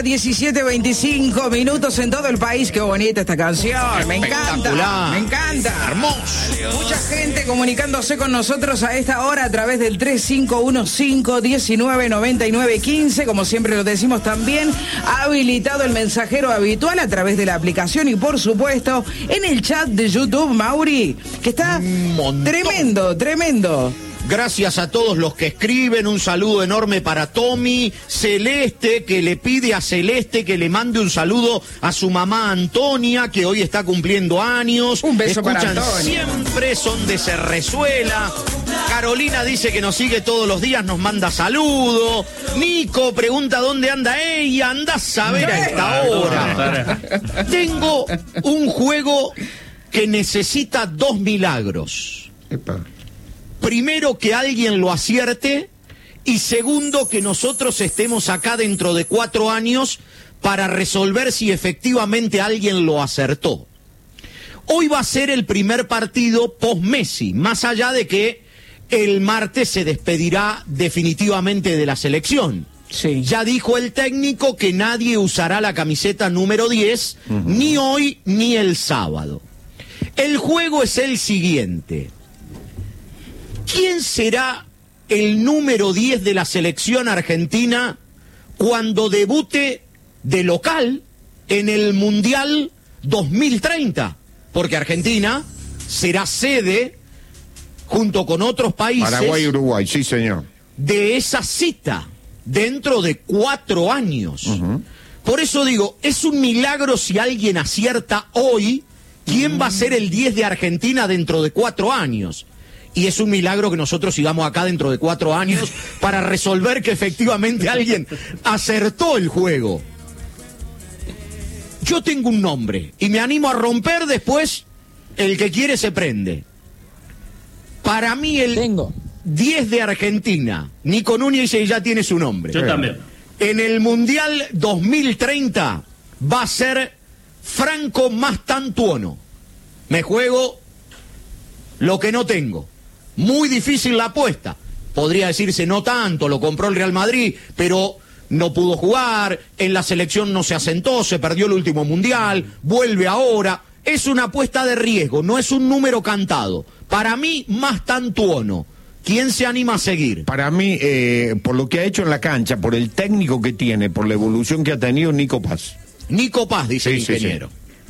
17:25 minutos en todo el país. Qué bonita esta canción. Me encanta. Me encanta. Hermoso. Mucha gente comunicándose con nosotros a esta hora a través del 3515-199915. Como siempre lo decimos también, ha habilitado el mensajero habitual a través de la aplicación y por supuesto en el chat de YouTube, Mauri, que está tremendo. Gracias a todos los que escriben, un saludo enorme para Tommy, Celeste, que le pide a Celeste que le mande un saludo a su mamá Antonia, que hoy está cumpliendo años. Un beso para Antonia. Siempre, son de Cerrezuela. Carolina dice que nos sigue todos los días, nos manda saludo. Nico pregunta dónde anda ella, anda a saber a esta hora. Tengo un juego que necesita 2 milagros. Epa. Primero, que alguien lo acierte, y segundo, que nosotros estemos acá dentro de 4 años para resolver si efectivamente alguien lo acertó. Hoy va a ser el primer partido post-Messi, más allá de que el martes se despedirá definitivamente de la selección. Sí. Ya dijo el técnico que nadie usará la camiseta número 10, ni hoy ni el sábado. El juego es el siguiente. ¿Quién será el número 10 de la selección argentina cuando debute de local en el Mundial 2030? Porque Argentina será sede, junto con otros países, Paraguay y Uruguay, sí señor, de esa cita dentro de 4 años. Por eso digo, es un milagro si alguien acierta hoy quién va a ser el 10 de Argentina dentro de 4 años. Y es un milagro que nosotros sigamos acá dentro de 4 años para resolver que efectivamente alguien acertó el juego. Yo tengo un nombre y me animo a romper, después el que quiere se prende. Para mí el 10 de Argentina, Nico Núñez ya tiene su nombre. Yo también. En el Mundial 2030 va a ser Franco Mastantuono. Me juego lo que no tengo. Muy difícil la apuesta. Podría decirse no tanto, lo compró el Real Madrid, pero no pudo jugar, en la selección no se asentó, se perdió el último mundial, vuelve ahora. Es una apuesta de riesgo, no es un número cantado. Para mí, Mastantuono. ¿Quién se anima a seguir? Para mí, por lo que ha hecho en la cancha, por el técnico que tiene, por la evolución que ha tenido, Nico Paz. Nico Paz, dice el ingeniero.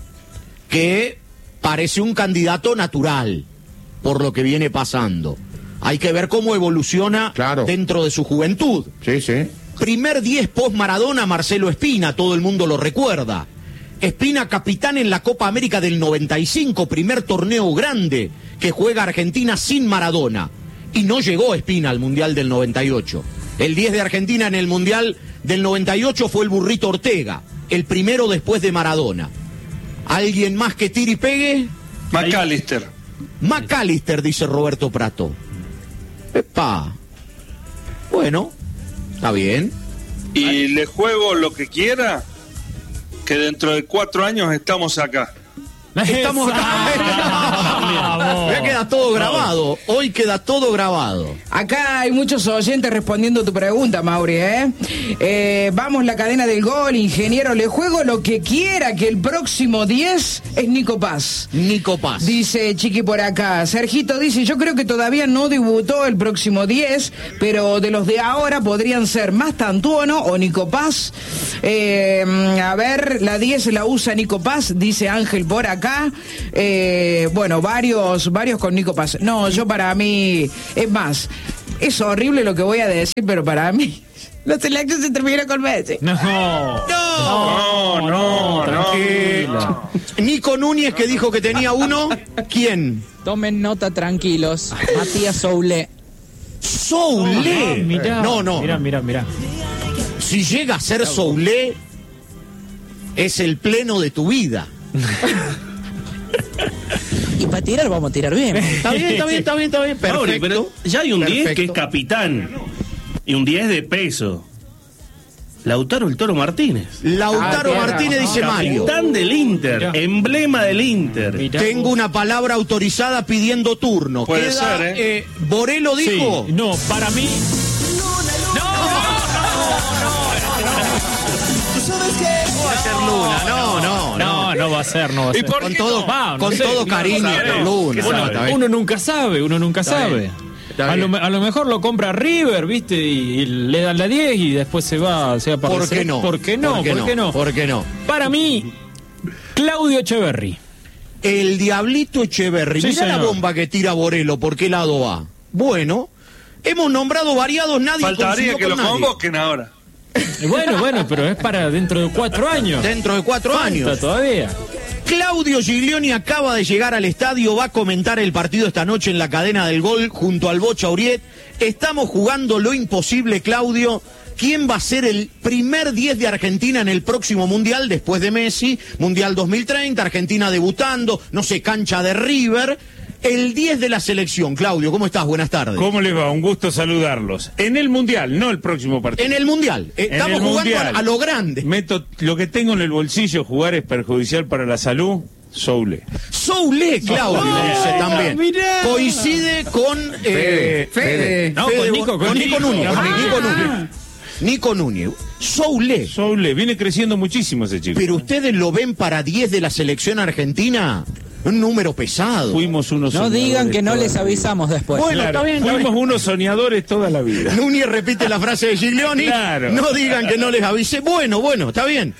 Que parece un candidato natural por lo que viene pasando. Hay que ver cómo evoluciona dentro de su juventud. Primer 10 post Maradona, Marcelo Espina, todo el mundo lo recuerda. Espina capitán en la Copa América del 95, primer torneo grande que juega Argentina sin Maradona. Y no llegó Espina al Mundial del 98. El 10 de Argentina en el Mundial del 98 fue el Burrito Ortega, el primero después de Maradona. ¿Alguien más que tire y pegue? McAllister, dice Roberto Prato. Epa. Bueno, está bien. Y le juego lo que quiera, que dentro de 4 años estamos acá. Estamos acá. Ya queda todo grabado. Hoy queda todo grabado. Acá hay muchos oyentes respondiendo a tu pregunta, Mauri, vamos, la cadena del gol, ingeniero, le juego lo que quiera, que el próximo 10 es Nico Paz. Nico Paz. Dice Chiqui por acá. Sergito dice, yo creo que todavía no debutó el próximo 10, pero de los de ahora podrían ser Mastantuono o Nico Paz. A ver, la 10 la usa Nico Paz, dice Ángel por acá. Bueno, varios con Nico Paz. No, yo para mí, es más, es horrible lo que voy a decir, pero para mí la selección se termina con Messi. No. Nico Núñez, que dijo que tenía uno. ¿Quién? Tomen nota tranquilos. Matías Soule. ¿Soule? No. Mirá. Si llega a ser Soule, es el pleno de tu vida. Y para tirar vamos a tirar bien. Está bien. Perfecto. Mauri, pero ya hay un 10 que es capitán. Y un 10 de peso. Lautaro el Toro Martínez. Lautaro Martínez, dice Mario. Capitán del Inter, emblema del Inter. Tengo una palabra autorizada pidiendo turno. Puede ser, ¿Borelo dijo? Sí. No, para mí... Tú sabes a ser Luna, no va a ser. ¿Y con todo, cariño, Luna. Uno nunca sabe. A lo mejor lo compra River, ¿viste? Y le dan la 10 y después se va para ¿Por qué no? ¿Por qué no? Para mí, Claudio Echeverri. El Diablito Echeverri. Sí, Mirá señor. la bomba que tira Borelo, ¿por qué lado va? Bueno, hemos nombrado variados, nadie Faltaría coincidió que con lo nadie. convoquen ahora. Bueno, pero es para dentro de 4 años. Dentro de 4 años. Falta todavía. Claudio Giglioni acaba de llegar al estadio, va a comentar el partido esta noche en la cadena del gol junto al Bocha Uriet. Estamos jugando lo imposible, Claudio. ¿Quién va a ser el primer 10 de Argentina en el próximo Mundial después de Messi? Mundial 2030, Argentina debutando, no sé, cancha de River. El 10 de la selección. Claudio, ¿cómo estás? Buenas tardes. ¿Cómo les va? Un gusto saludarlos. En el Mundial, no el próximo partido. En el Mundial. Estamos jugando a lo grande. Meto lo que tengo en el bolsillo, jugar es perjudicial para la salud. Soule, Claudio, dice también. Mirá. Coincide con Fede. No, con Nico Núñez. Ah. Nico Núñez. Soule. Viene creciendo muchísimo ese chico. Pero ustedes lo ven para 10 de la selección argentina. Un número pesado. Fuimos unos No soñadores digan que no toda les la vida. avisamos después. Bueno, Claro, está bien. fuimos unos soñadores toda la vida. Núñez repite la frase de Giglioni. Claro. No digan que no les avise. Bueno, está bien.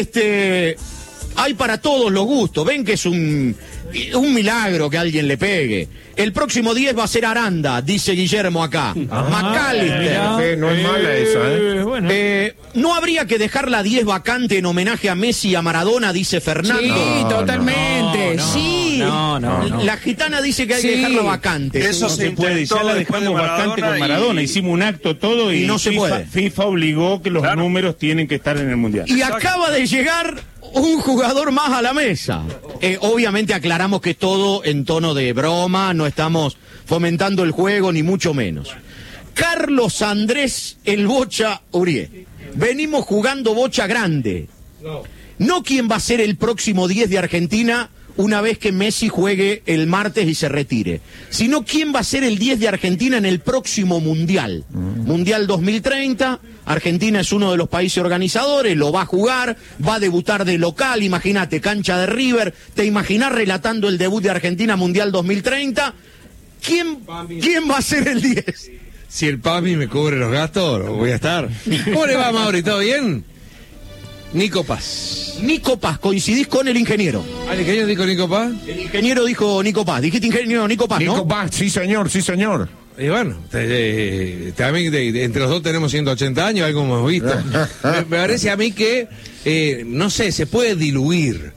Hay para todos los gustos. Ven que es un milagro que alguien le pegue. El próximo 10 va a ser Aranda, dice Guillermo acá. McAllister. No es mala esa, Bueno. No habría que dejar la 10 vacante en homenaje a Messi y a Maradona, dice Fernando. Sí, totalmente. Sí. No. La gitana dice que hay que dejarla vacante. Eso No se puede, ya la dejamos bastante con Maradona. Hicimos un acto todo y no se puede. FIFA obligó que los números tienen que estar en el Mundial. Y acaba de llegar un jugador más a la mesa. Obviamente aclaramos que es todo en tono de broma, no estamos fomentando el juego ni mucho menos. Carlos Andrés el Bocha Uriet. Venimos jugando bocha grande. No quién va a ser el próximo 10 de Argentina una vez que Messi juegue el martes y se retire, sino quién va a ser el 10 de Argentina en el próximo Mundial. Mundial 2030, Argentina es uno de los países organizadores, lo va a jugar, va a debutar de local, imagínate, cancha de River, te imaginás relatando el debut de Argentina Mundial 2030, ¿quién va a ser el 10? Si el PAMI me cubre los gastos, voy a estar. ¿Cómo le va, Mauri? ¿Todo bien? Nico Paz. Nico Paz, ¿coincidís con el ingeniero? ¿El ingeniero dijo Nico Paz? El ingeniero dijo Nico Paz. Dijiste ingeniero Nico Paz, ¿no? Nico Paz, sí señor. Y bueno, también entre los dos tenemos 180 años, algo hemos visto. Me parece a mí que, no sé, se puede diluir.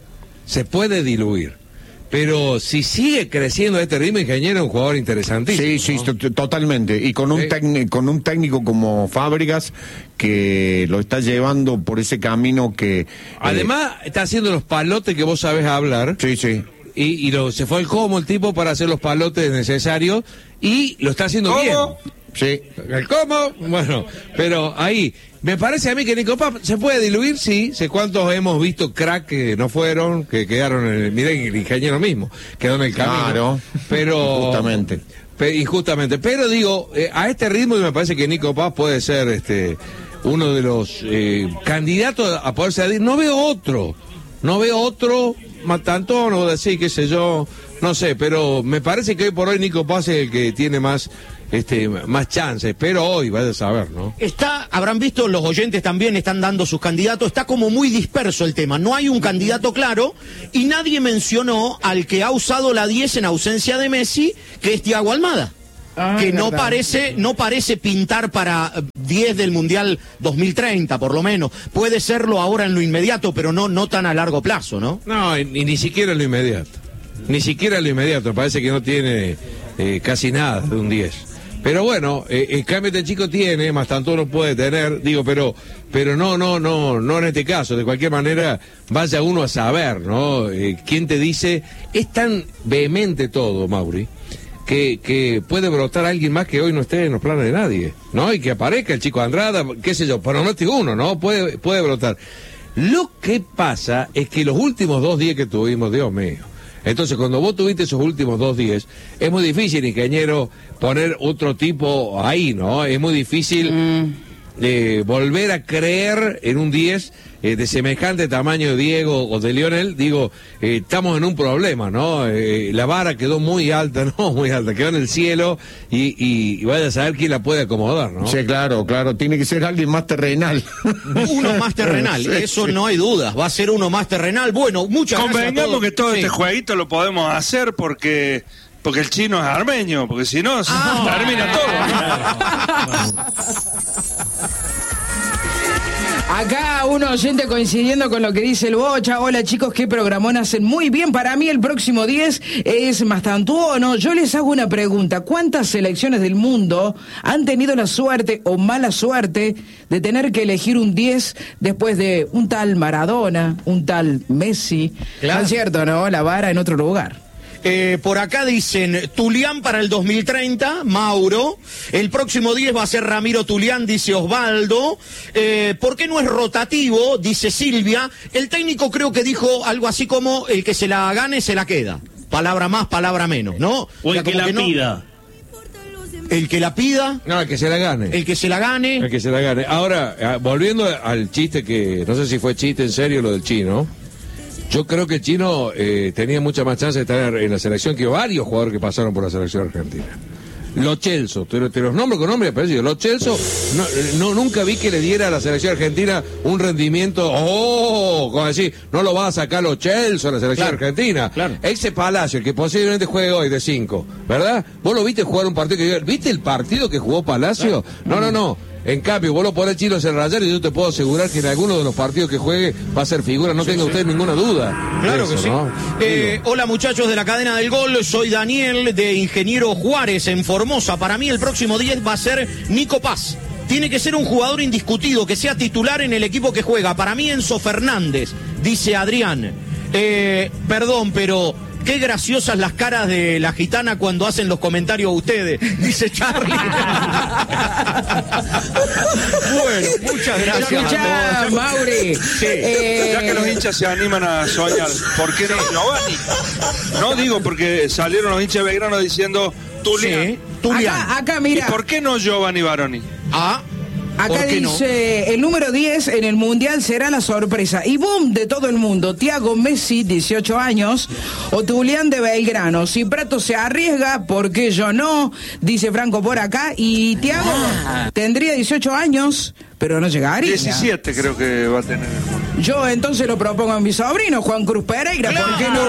Pero si sigue creciendo a este ritmo, ingeniero es un jugador interesantísimo. Sí, totalmente. Y con un técnico como Fábregas que lo está llevando por ese camino que... Además, está haciendo los palotes que vos sabés hablar. Sí. Y se fue el como el tipo para hacer los palotes necesarios y lo está haciendo bien. Sí. ¿El cómo? Bueno, pero ahí, me parece a mí que Nico Paz se puede diluir, sí. Sé cuántos hemos visto crack que no fueron, que quedaron en el... Miren, el ingeniero mismo quedó en el camino. Claro. Pero... Injustamente. Pero digo, a este ritmo me parece que Nico Paz puede ser uno de los candidatos a poder salir. No veo otro, Matantón o así, qué sé yo, no sé, pero me parece que hoy por hoy Nico Paz es el que tiene más chances, pero hoy vaya a saber, ¿no? Habrán visto, los oyentes también están dando sus candidatos, está como muy disperso el tema, no hay un candidato claro y nadie mencionó al que ha usado la 10 en ausencia de Messi, que es Thiago Almada. Que no parece pintar para 10 del Mundial 2030, por lo menos. Puede serlo ahora en lo inmediato, pero no tan a largo plazo, ¿no? No, ni siquiera en lo inmediato. Parece que no tiene casi nada de un 10. Pero bueno, el cambio este chico tiene, más tanto no puede tener, digo, pero no en este caso. De cualquier manera, vaya uno a saber, ¿no? ¿Quién te dice? Es tan vehemente todo, Mauri, que puede brotar alguien más que hoy no esté en los planes de nadie, ¿no? Y que aparezca el chico Andrada, qué sé yo, pronóstico uno, ¿no? Puede brotar. Lo que pasa es que los últimos 2 días que tuvimos, Dios mío. Entonces, cuando vos tuviste esos últimos 2 días, es muy difícil, ingeniero, poner otro tipo ahí, ¿no? Es muy difícil volver a creer en un 10 de semejante tamaño de Diego o de Lionel, digo, estamos en un problema, ¿no? La vara quedó muy alta, quedó en el cielo y vaya a saber quién la puede acomodar, ¿no? Sí, claro, tiene que ser alguien más terrenal. Uno más terrenal, eso no hay dudas, va a ser uno más terrenal. Bueno, muchas gracias. Convengamos que todo este jueguito lo podemos hacer porque el chino es armenio, porque si no, termina todo. Acá un oyente coincidiendo con lo que dice el Bocha. Hola chicos, qué programón hacen muy bien. Para mí el próximo 10 es Mastantuono. Yo les hago una pregunta. ¿Cuántas selecciones del mundo han tenido la suerte o mala suerte de tener que elegir un 10 después de un tal Maradona, un tal Messi? Claro. ¿No es cierto, no? La vara en otro lugar. Por acá dicen Tulián para el 2030, Mauro. El próximo 10 va a ser Ramiro Tulián, dice Osvaldo. ¿Por qué no es rotativo? Dice Silvia. El técnico creo que dijo algo así como el que se la gane se la queda. Palabra más, palabra menos, ¿no? O el que la pida. El que la pida. No, el que se la gane. El que se la gane. El que se la gane. Ahora, volviendo al chiste que, no sé si fue chiste en serio lo del chino. Yo creo que el chino tenía mucha más chance de estar en la selección que varios jugadores que pasaron por la selección argentina. Lo Celso, te los nombro con nombre y apellido. Lo Celso, nunca vi que le diera a la selección argentina un rendimiento, como decir, no lo va a sacar Lo Celso a la selección argentina. Claro. Ese Palacio, el que posiblemente juegue hoy de 5, ¿verdad? ¿Vos lo viste jugar un partido ¿viste el partido que jugó Palacio? Claro. No. En cambio, vos lo ponés Chino en Rayar y yo te puedo asegurar que en alguno de los partidos que juegue va a ser figura, no tenga usted ninguna duda. Claro que sí. ¿No? Hola muchachos de la cadena del gol, soy Daniel de Ingeniero Juárez en Formosa. Para mí el próximo 10 va a ser Nico Paz. Tiene que ser un jugador indiscutido, que sea titular en el equipo que juega. Para mí Enzo Fernández, dice Adrián. Perdón, pero... qué graciosas las caras de la gitana cuando hacen los comentarios a ustedes, dice Charlie. Bueno, muchas gracias. Escuchá, Mauri. Sí. Ya que los hinchas se animan a soñar, ¿por qué no Giovanni? No digo porque salieron los hinchas de Belgrano diciendo Tulián. Sí, Tulián. Acá mira. ¿Y por qué no Giovanni Baroni? Acá dice, el número 10 en el Mundial será la sorpresa. Y boom, de todo el mundo. Thiago Messi, 18 años, o Tulián de Belgrano. Si Prato se arriesga, ¿por qué yo no? Dice Franco por acá. Y Thiago tendría 18 años, pero no llegaría. 17 creo que va a tener. Yo entonces lo propongo a mi sobrino, Juan Cruz Pereira. Claro, ¿por qué no?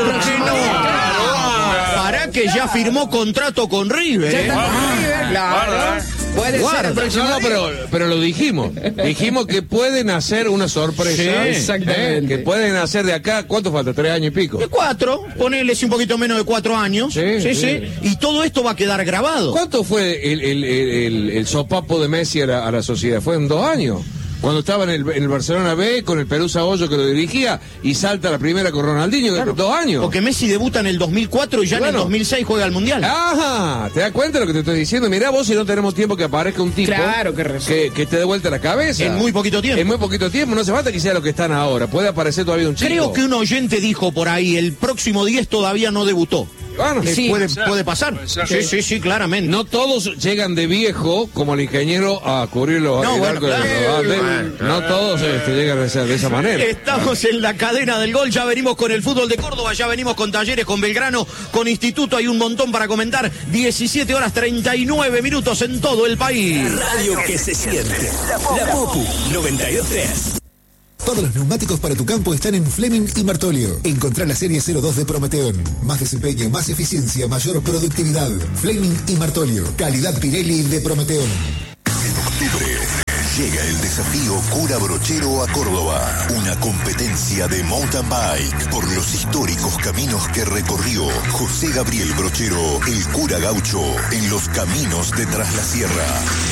Para que ya firmó contrato con River. Ya está con River, claro. Puede ser el próximo pero lo dijimos. Dijimos que pueden hacer una sorpresa. Sí, exactamente. Que pueden hacer de acá, ¿cuánto falta? 3 años y pico. De 4, ponele un poquito menos de 4 años. Sí. Y todo esto va a quedar grabado. ¿Cuánto fue el sopapo de Messi a la sociedad? ¿Fue en 2 años? Cuando estaba en el Barcelona B, con el Pelusa Hoyo que lo dirigía, y salta la primera con Ronaldinho, claro, 2 años. Porque Messi debuta en el 2004 y ya en el 2006 juega al Mundial. Ajá, ¿te das cuenta de lo que te estoy diciendo? Mirá vos si no tenemos tiempo que aparezca un tipo que te dé vuelta la cabeza. En muy poquito tiempo. En muy poquito tiempo, no hace falta que sea lo que están ahora, puede aparecer todavía un chico. Creo que un oyente dijo por ahí, el próximo 10 todavía no debutó. Bueno, sí, puede pasar. Sí, claramente. No todos llegan de viejo como el ingeniero a cubrir los arcos. No todos llegan de esa manera. Estamos en la cadena del gol, ya venimos con el fútbol de Córdoba, ya venimos con Talleres, con Belgrano, con Instituto, hay un montón para comentar. 17 horas 39 minutos en todo el país. Radio que se siente. La Popu 92.3. Todos los neumáticos para tu campo están en Fleming y Martolio. Encontrá la serie 02 de Prometeón. Más desempeño, más eficiencia, mayor productividad. Fleming y Martolio. Calidad Pirelli de Prometeón. En octubre llega el desafío Cura Brochero a Córdoba. Una competencia de mountain bike por los históricos caminos que recorrió José Gabriel Brochero, el cura gaucho, en los caminos de Tras la Sierra.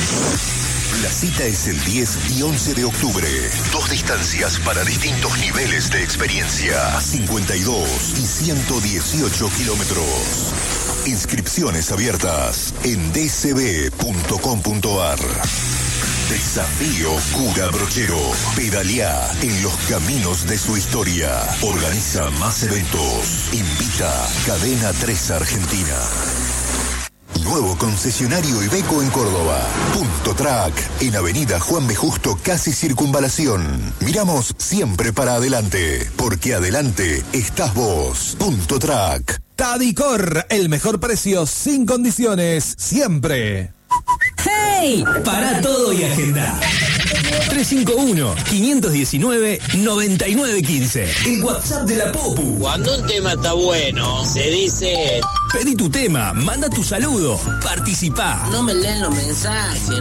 La cita es el 10 y 11 de octubre. 2 distancias para distintos niveles de experiencia. 52 y 118 kilómetros. Inscripciones abiertas en dcb.com.ar. Desafío Cura Brochero. Pedalea en los caminos de su historia. Organiza más eventos. Invita Cadena 3 Argentina. nuevo concesionario Iveco en Córdoba. Punto Track, en Avenida Juan B. Justo, casi Circunvalación. Miramos siempre para adelante, porque adelante estás vos. Punto Track. Tadicor, el mejor precio sin condiciones, siempre. ¡Hey! Para todo y agenda. 351-519-9915. El WhatsApp de la Popu. Cuando un tema está bueno, se dice... Pedí tu tema, manda tu saludo, participá. No me leen los mensajes,